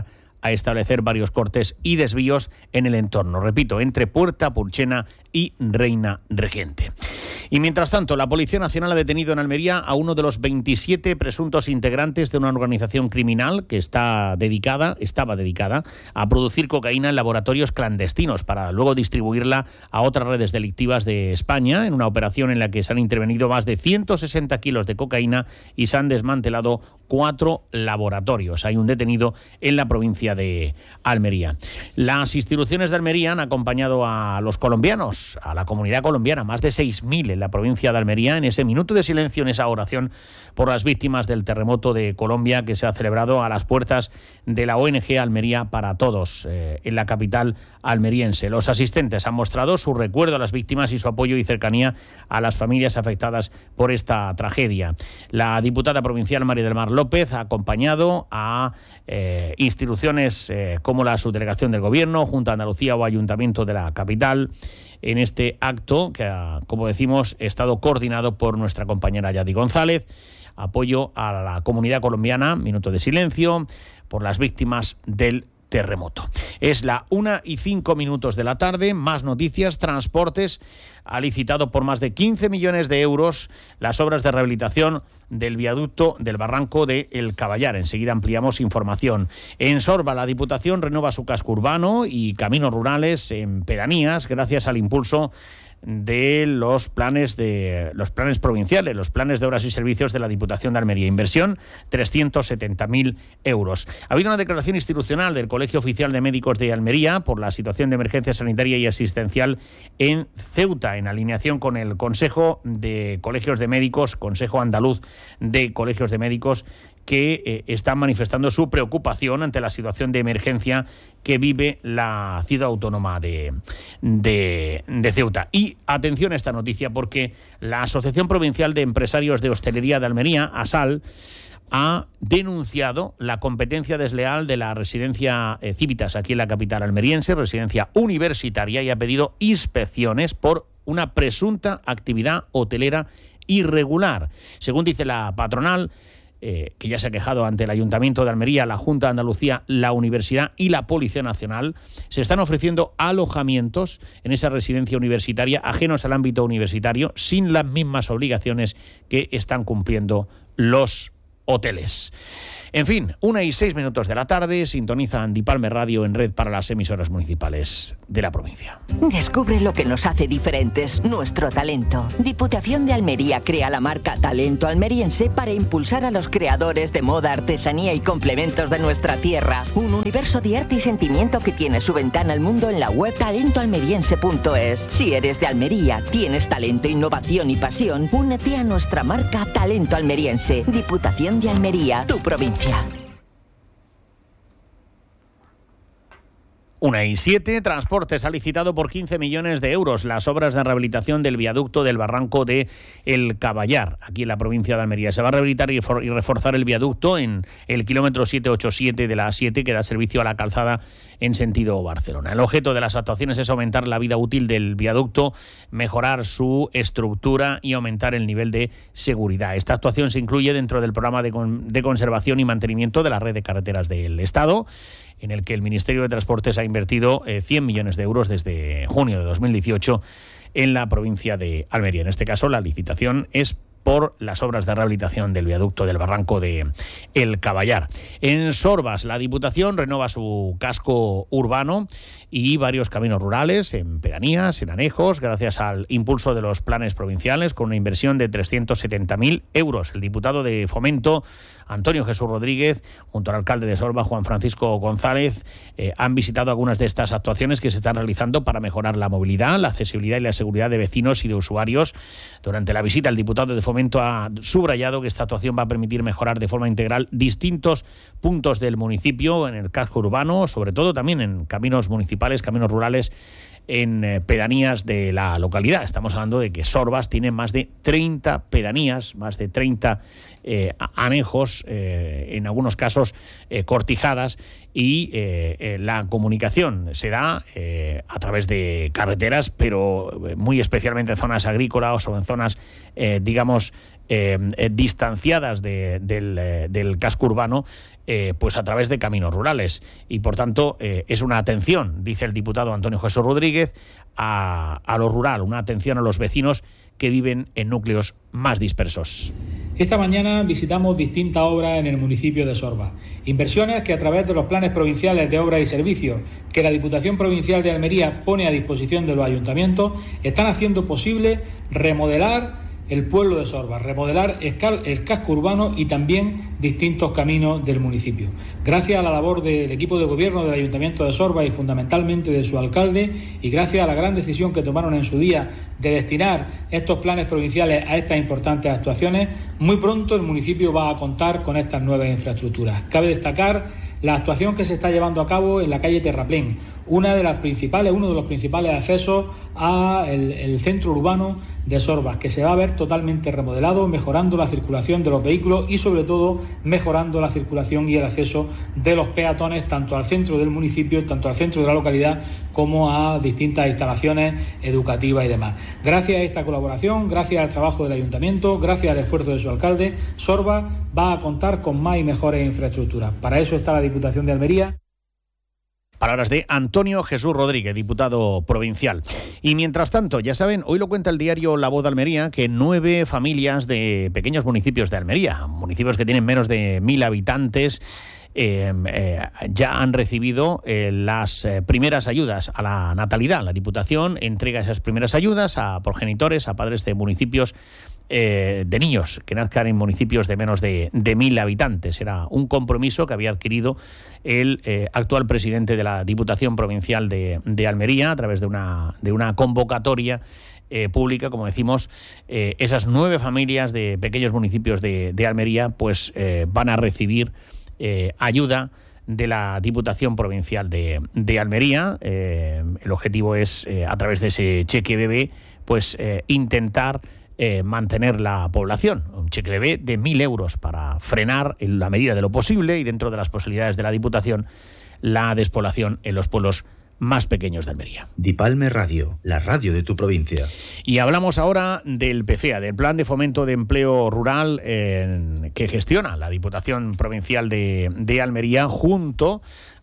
a establecer varios cortes y desvíos en el entorno. Repito, entre Puerta Purchena y Reina Regente. Y mientras tanto, la Policía Nacional ha detenido en Almería a uno de los veintisiete presuntos integrantes de una organización criminal que está dedicada, estaba dedicada a producir cocaína en laboratorios clandestinos para luego distribuirla a otras redes delictivas de España, en una operación en la que se han intervenido más de ciento sesenta kilos de cocaína y se han desmantelado cuatro laboratorios. Hay un detenido en la provincia de Almería. Las instituciones de Almería han acompañado a los colombianos, a la comunidad colombiana, más de seis mil en la provincia de Almería, en ese minuto de silencio, en esa oración por las víctimas del terremoto de Colombia que se ha celebrado a las puertas de la O N G Almería para Todos, eh, en la capital almeriense. Los asistentes han mostrado su recuerdo a las víctimas y su apoyo y cercanía a las familias afectadas por esta tragedia. La diputada provincial María del Mar López ha acompañado a eh, instituciones eh, como la subdelegación del Gobierno, Junta de Andalucía o Ayuntamiento de la capital en este acto que, como decimos, ha estado coordinado por nuestra compañera Yadi González. Apoyo a la comunidad colombiana, minuto de silencio por las víctimas del terremoto. Es la una y cinco minutos de la tarde. Más noticias. Transportes ha licitado por más de quince millones de euros las obras de rehabilitación del viaducto del barranco de El Caballar. Enseguida ampliamos información. En Sorba, la Diputación renueva su casco urbano y caminos rurales en pedanías gracias al impulso de los planes de los planes provinciales, los planes de obras y servicios de la Diputación de Almería. Inversión trescientos setenta mil euros. Ha habido una declaración institucional del Colegio Oficial de Médicos de Almería por la situación de emergencia sanitaria y asistencial en Ceuta, en alineación con el Consejo de Colegios de Médicos, Consejo Andaluz de Colegios de Médicos, que eh, están manifestando su preocupación ante la situación de emergencia que vive la ciudad autónoma de, de, de Ceuta. Y atención a esta noticia, porque la Asociación Provincial de Empresarios de Hostelería de Almería, ASAL, ha denunciado la competencia desleal de la residencia eh, Civitas aquí en la capital almeriense, residencia universitaria, y ha pedido inspecciones por una presunta actividad hotelera irregular. Según dice la patronal, Eh, que ya se ha quejado ante el Ayuntamiento de Almería, la Junta de Andalucía, la Universidad y la Policía Nacional, se están ofreciendo alojamientos en esa residencia universitaria ajenos al ámbito universitario, sin las mismas obligaciones que están cumpliendo los hoteles. En fin, una y seis minutos de la tarde, sintoniza Andy Palmer Radio en red para las emisoras municipales de la provincia. Descubre lo que nos hace diferentes, nuestro talento. Diputación de Almería crea la marca Talento Almeriense para impulsar a los creadores de moda, artesanía y complementos de nuestra tierra. Un universo de arte y sentimiento que tiene su ventana al mundo en la web talento almeriense punto es. Si eres de Almería, tienes talento, innovación y pasión, únete a nuestra marca Talento Almeriense. Diputación de Almería, tu provincia. Una y siete, Transportes ha licitado por quince millones de euros las obras de rehabilitación del viaducto del barranco de El Caballar, aquí en la provincia de Almería. Se va a rehabilitar y reforzar el viaducto en el kilómetro setecientos ochenta y siete de la A siete, que da servicio a la calzada en sentido Barcelona. El objeto de las actuaciones es aumentar la vida útil del viaducto, mejorar su estructura y aumentar el nivel de seguridad. Esta actuación se incluye dentro del programa de, con, de conservación y mantenimiento de la red de carreteras del Estado, en el que el Ministerio de Transportes ha invertido eh, cien millones de euros desde junio de dos mil dieciocho en la provincia de Almería. En este caso, la licitación es por las obras de rehabilitación del viaducto del barranco de El Caballar. En Sorbas, la Diputación renueva su casco urbano y varios caminos rurales en pedanías, en anejos, gracias al impulso de los planes provinciales, con una inversión de trescientos setenta mil euros. El diputado de Fomento, Antonio Jesús Rodríguez, junto al alcalde de Sorba, Juan Francisco González, eh, han visitado algunas de estas actuaciones que se están realizando para mejorar la movilidad, la accesibilidad y la seguridad de vecinos y de usuarios. Durante la visita, el diputado de Fomento ha subrayado que esta actuación va a permitir mejorar de forma integral distintos puntos del municipio en el casco urbano, sobre todo también en caminos municipales, caminos rurales, en eh, pedanías de la localidad. Estamos hablando de que Sorbas tiene más de treinta pedanías, más de treinta eh, anejos, eh, en algunos casos eh, cortijadas, y eh, eh, la comunicación se da eh, a través de carreteras, pero muy especialmente en zonas agrícolas o en zonas, eh, digamos, eh, eh, distanciadas de, del, eh, del casco urbano, eh, pues a través de caminos rurales. Y por tanto eh, es una atención, dice el diputado Antonio Jesús Rodríguez, a, a lo rural, una atención a los vecinos que viven en núcleos más dispersos. Esta mañana visitamos distintas obras en el municipio de Sorba. Inversiones que a través de los planes provinciales de obras y servicios que la Diputación Provincial de Almería pone a disposición de los ayuntamientos están haciendo posible remodelar el pueblo de Sorba, remodelar el casco urbano y también distintos caminos del municipio. Gracias a la labor del equipo de gobierno del Ayuntamiento de Sorba y fundamentalmente de su alcalde, y gracias a la gran decisión que tomaron en su día de destinar estos planes provinciales a estas importantes actuaciones, muy pronto el municipio va a contar con estas nuevas infraestructuras. Cabe destacar la actuación que se está llevando a cabo en la calle Terraplén, una de las principales, uno de los principales accesos al el centro urbano de Sorba, que se va a ver totalmente remodelado, mejorando la circulación de los vehículos y sobre todo mejorando la circulación y el acceso de los peatones tanto al centro del municipio, tanto al centro de la localidad como a distintas instalaciones educativas y demás. Gracias a esta colaboración, gracias al trabajo del ayuntamiento, gracias al esfuerzo de su alcalde, Sorba va a contar con más y mejores infraestructuras. Para eso está la Diputación de Almería. Palabras de Antonio Jesús Rodríguez, diputado provincial. Y mientras tanto, ya saben, hoy lo cuenta el diario La Voz de Almería, que nueve familias de pequeños municipios de Almería, municipios que tienen menos de mil habitantes, Eh, eh, ya han recibido eh, las eh, primeras ayudas a la natalidad. La Diputación entrega esas primeras ayudas a progenitores, a padres de municipios eh, de niños que nazcan en municipios de menos de, de mil habitantes. Era un compromiso que había adquirido el eh, actual presidente de la Diputación Provincial de, de Almería a través de una, de una convocatoria Eh, pública, como decimos. Eh, esas nueve familias de pequeños municipios de, de Almería pues eh, van a recibir eh, ayuda de la Diputación Provincial de, de Almería. Eh, el objetivo es, eh, a través de ese cheque bebé, pues eh, intentar eh, mantener la población. Un cheque bebé de mil euros para frenar, en la medida de lo posible y dentro de las posibilidades de la Diputación, la despoblación en los pueblos más pequeños de Almería. Dipalme Radio, la radio de tu provincia. Y hablamos ahora del P F E A, del Plan de Fomento de Empleo Rural eh, que gestiona la Diputación Provincial de, de Almería junto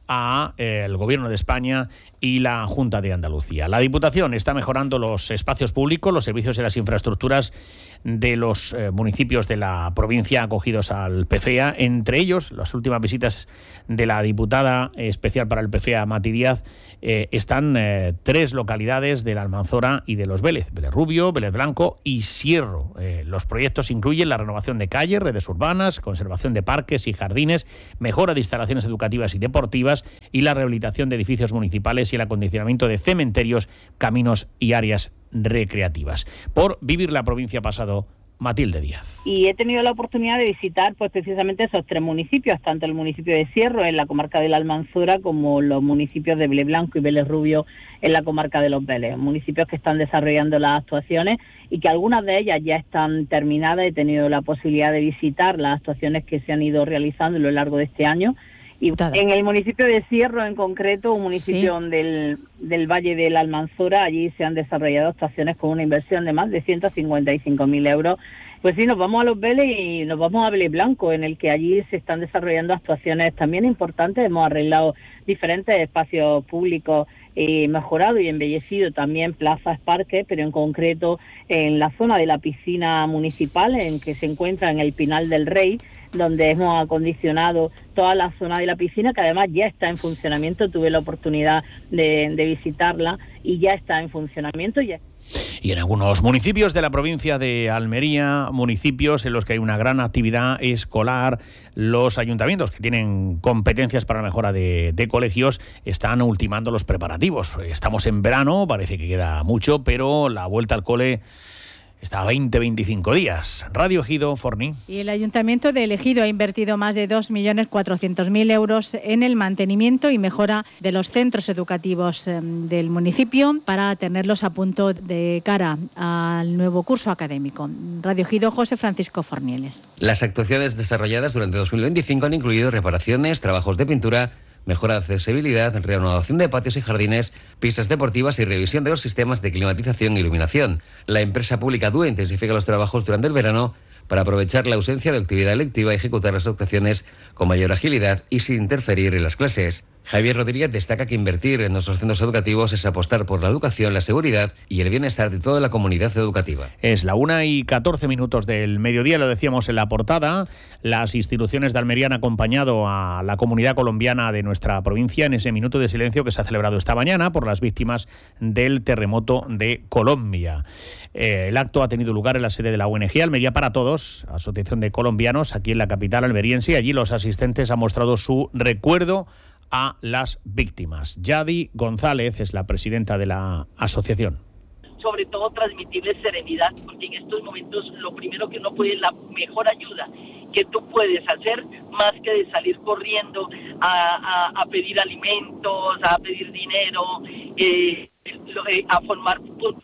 a eh, el Gobierno de España y la Junta de Andalucía. La Diputación está mejorando los espacios públicos, los servicios y las infraestructuras de los eh, municipios de la provincia acogidos al P F E A. Entre ellos, las últimas visitas de la diputada especial para el P F E A, Mati Díaz, eh, están eh, tres localidades de la Almanzora y de los Vélez, Vélez Rubio, Vélez Blanco y Sierro. Eh, los proyectos incluyen la renovación de calles, redes urbanas, conservación de parques y jardines, mejora de instalaciones educativas y deportivas y la rehabilitación de edificios municipales y el acondicionamiento de cementerios, caminos y áreas recreativas. Por Vivir la Provincia pasado, Matilde Díaz. Y he tenido la oportunidad de visitar pues precisamente esos tres municipios, tanto el municipio de Sierro en la comarca de la Almanzora como los municipios de Vélez Blanco y Vélez Rubio en la comarca de los Vélez, municipios que están desarrollando las actuaciones y que algunas de ellas ya están terminadas. He tenido la posibilidad de visitar las actuaciones que se han ido realizando a lo largo de este año. Y en el municipio de Sierro en concreto, un municipio sí. del, del Valle de la Almanzora, allí se han desarrollado actuaciones con una inversión de más de ciento cincuenta y cinco mil euros. Pues sí, nos vamos a los Vélez y nos vamos a Vélez Blanco, en el que allí se están desarrollando actuaciones también importantes. Hemos arreglado diferentes espacios públicos, eh, mejorado y embellecido también plazas, parques, pero en concreto en la zona de la piscina municipal, en que se encuentra en el Pinal del Rey, donde hemos acondicionado toda la zona de la piscina, que además ya está en funcionamiento. Tuve la oportunidad de, de visitarla y ya está en funcionamiento. Ya. Y en algunos municipios de la provincia de Almería, municipios en los que hay una gran actividad escolar, los ayuntamientos que tienen competencias para la mejora de, de colegios están ultimando los preparativos. Estamos en verano, parece que queda mucho, pero la vuelta al cole está a veinte a veinticinco días. Radio Ejido, Forni. Y el Ayuntamiento de El Ejido ha invertido más de dos millones cuatrocientos mil euros en el mantenimiento y mejora de los centros educativos eh, del municipio para tenerlos a punto de cara al nuevo curso académico. Radio Ejido, José Francisco Fornieles. Las actuaciones desarrolladas durante dos mil veinticinco han incluido reparaciones, trabajos de pintura, mejora de accesibilidad, renovación de patios y jardines, pistas deportivas y revisión de los sistemas de climatización e iluminación. La empresa pública D U E intensifica los trabajos durante el verano para aprovechar la ausencia de actividad lectiva y ejecutar las actuaciones con mayor agilidad y sin interferir en las clases. Javier Rodríguez destaca que invertir en nuestros centros educativos es apostar por la educación, la seguridad y el bienestar de toda la comunidad educativa. Es la una y catorce minutos del mediodía, lo decíamos en la portada. Las instituciones de Almería han acompañado a la comunidad colombiana de nuestra provincia en ese minuto de silencio que se ha celebrado esta mañana por las víctimas del terremoto de Colombia. Eh, el acto ha tenido lugar en la sede de la O N G Almería para Todos, Asociación de Colombianos, aquí en la capital almeriense, y allí los asistentes han mostrado su recuerdo a las víctimas. Yadi González es la presidenta de la asociación. Sobre todo transmitirles serenidad, porque en estos momentos lo primero que uno puede, la mejor ayuda que tú puedes hacer, más que de salir corriendo a, a, a pedir alimentos, a pedir dinero, eh, eh, a formar...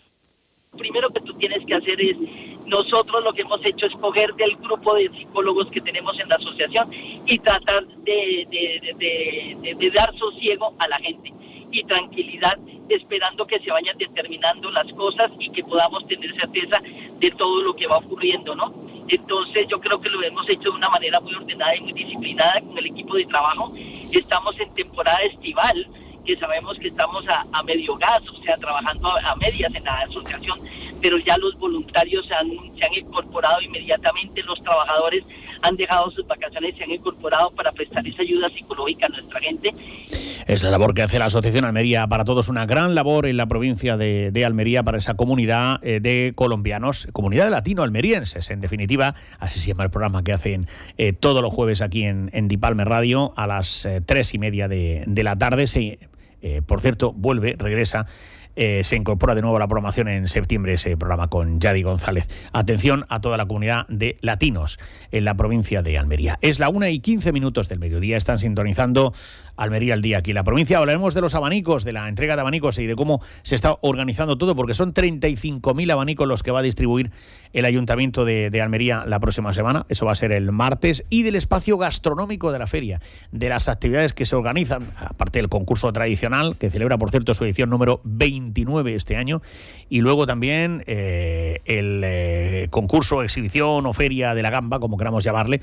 Lo primero que tú tienes que hacer es, nosotros lo que hemos hecho es coger del grupo de psicólogos que tenemos en la asociación y tratar de, de, de, de, de dar sosiego a la gente y tranquilidad, esperando que se vayan determinando las cosas y que podamos tener certeza de todo lo que va ocurriendo, ¿no? Entonces yo creo que lo hemos hecho de una manera muy ordenada y muy disciplinada con el equipo de trabajo. Estamos en temporada estival, que sabemos que estamos a, a medio gas, o sea, trabajando a, a medias en la asociación, pero ya los voluntarios se han, se han incorporado inmediatamente, los trabajadores han dejado sus vacaciones, se han incorporado para prestar esa ayuda psicológica a nuestra gente. Es la labor que hace la Asociación Almería para Todos, una gran labor en la provincia de, de Almería para esa comunidad eh, de colombianos, comunidad de latino-almerienses, en definitiva, así se llama el programa que hacen eh, todos los jueves aquí en, en Dipalme Radio a las eh, tres y media de, de la tarde. Se, eh, por cierto, vuelve, regresa. Eh, se incorpora de nuevo a la programación en septiembre ese programa con Yadi González. Atención a toda la comunidad de latinos en la provincia de Almería. Es la una y quince minutos del mediodía, están sintonizando Almería al día aquí en la provincia. Hablaremos de los abanicos, de la entrega de abanicos y de cómo se está organizando todo, porque son treinta y cinco mil abanicos los que va a distribuir el Ayuntamiento de, de Almería la próxima semana. Eso va a ser el martes. Y del espacio gastronómico de la feria, de las actividades que se organizan, aparte del concurso tradicional, que celebra, por cierto, su edición número veintinueve este año, y luego también eh, el eh, concurso, exhibición o feria de la gamba, como queramos llamarle,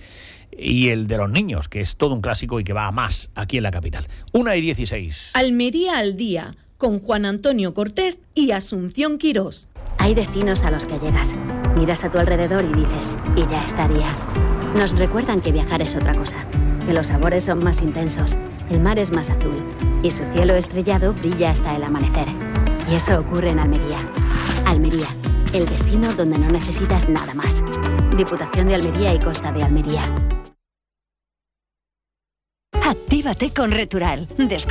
y el de los niños, que es todo un clásico y que va a más aquí en la capital. Una y dieciséis. Almería al día, con Juan Antonio Cortés y Asunción Quirós. Hay destinos a los que llegas, miras a tu alrededor y dices, y ya estaría. Nos recuerdan que viajar es otra cosa, que los sabores son más intensos, el mar es más azul y su cielo estrellado brilla hasta el amanecer. Y eso ocurre en Almería. Almería, el destino donde no necesitas nada más. Diputación de Almería y Costa de Almería. Actívate con Retural. Descubre